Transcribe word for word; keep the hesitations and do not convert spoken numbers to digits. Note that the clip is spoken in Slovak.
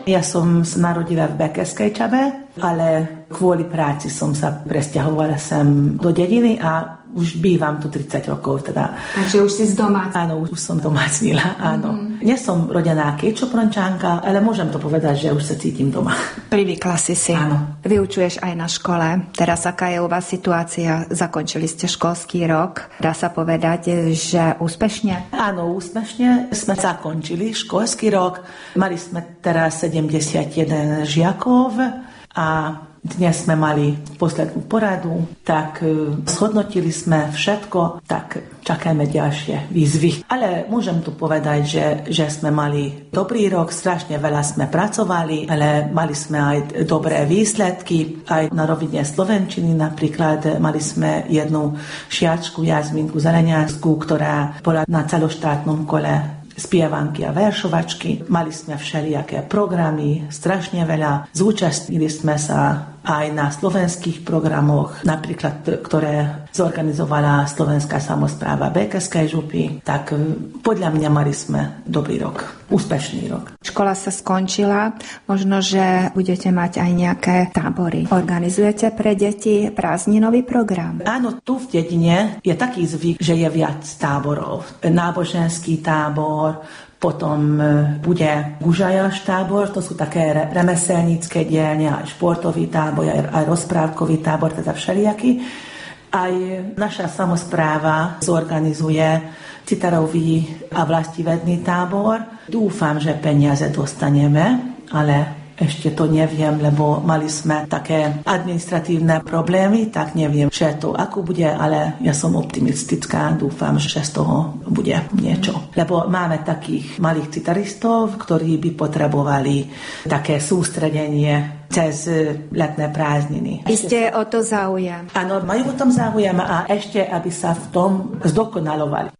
Ja som sa narodila v Bekeskej Čabe, ale kvôli práci som sa presťahovala sem do dediny a už bývam tu tridsať rokov. Teda. Takže už si z domácnila. Áno, už som domácnila, áno. Mm. Nie som rodená Kečoprončanka, ale môžem to povedať, že už sa cítim doma. Privykla si si. Áno. Vyučuješ aj na škole. Teraz aká je u vás situácia? Zakončili ste školský rok. Dá sa povedať, že úspešne? Áno, úspešne sme zakončili školský rok. Mali sme teraz sedemdesiatjeden žiakov a dnes sme mali poslednú poradu, tak zhodnotili sme všetko, tak čakajme ďalšie výzvy. Ale môžem tu povedať, že, že sme mali dobrý rok, strašne veľa sme pracovali, ale mali sme aj dobré výsledky. Aj na rovine slovenčiny napríklad mali sme jednu šiačku Jazminku Zeleniansku, ktorá bola na celoštátnom kole spievanky a veršovačky. Mali sme všelijaké programy, strašne veľa. Zúčastnili sme sa aj na slovenských programoch, napríklad, ktoré zorganizovala Slovenská samospráva Bekeskej župy. Tak podľa mňa mali sme dobrý rok, úspešný rok. Škola sa skončila, možno, že budete mať aj nejaké tábory. Organizujete pre deti prázdninový program? Áno, tu v dedine je taký zvyk, že je viac táborov. Náboženský tábor, potom bude gužajáš tábor, to sú také remeselnícke dielne, aj športový tábor, aj, aj rozprávkový tábor, teda všelijaký. Aj naša samospráva zorganizuje citarový a vlastivedný tábor. Dúfam, že peniaze dostaneme, ale ešte to neviem, lebo mali sme také administratívne problémy, tak neviem, že to ako bude, ale ja som optimistická, dúfam, že z toho bude niečo. Lebo máme takých malých citaristov, ktorí by potrebovali také sústredenie cez letné prázdniny. Ste o to záujem? Áno, majú o tom záujem a ešte, aby sa v tom zdokonalovali.